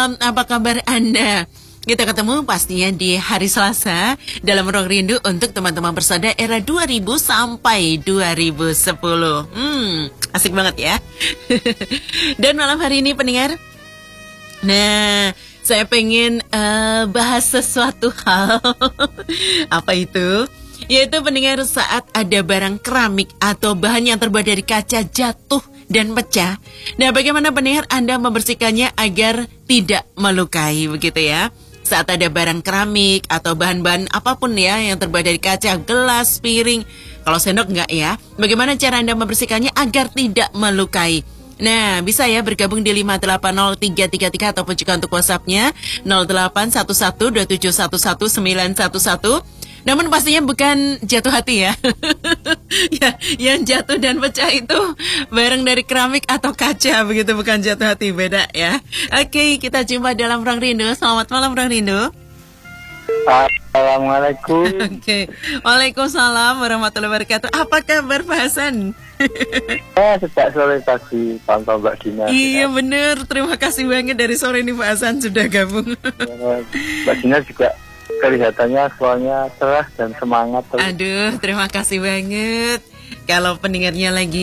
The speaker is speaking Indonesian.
malam, apa kabar Anda? Kita ketemu pastinya di hari Selasa dalam Ruang Rindu untuk teman-teman bersaudara era 2000 sampai 2010. Asik banget ya. Dan malam hari ini pendengar, nah saya pengen bahas sesuatu hal. Apa itu? Yaitu pendengar, saat ada barang keramik atau bahan yang terbuat dari kaca jatuh dan pecah. Nah, bagaimana pendengar Anda membersihkannya agar tidak melukai, begitu ya? Saat ada barang keramik atau bahan-bahan apapun ya yang terbuat dari kaca, gelas, piring, kalau sendok enggak ya, bagaimana cara Anda membersihkannya agar tidak melukai? Nah, bisa ya bergabung di 5803333 ataupun juga untuk WhatsApp-nya 081127119111. Namun pastinya bukan jatuh hati ya. Ya, yang jatuh dan pecah itu barang dari keramik atau kaca, begitu, bukan jatuh hati, beda ya. Oke, kita jumpa dalam Ruang Rindu. Selamat malam Ruang Rindu. Assalamualaikum. Oke, waalaikumsalam warahmatullahi wabarakatuh. Apa kabar Pak Hasan? Sejak sore tadi pantau Mbak Dina. Iya bener, terima kasih banget dari sore ini Pak Hasan sudah gabung. Mbak Dina juga kelihatannya suaranya cerah dan semangat. Aduh, terima kasih banget. Kalau pendengarnya lagi